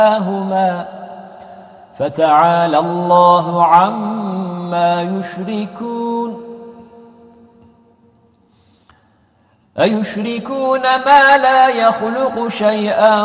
إلهما فتعالى الله عما يشركون أيشركون ما لا يخلق شيئا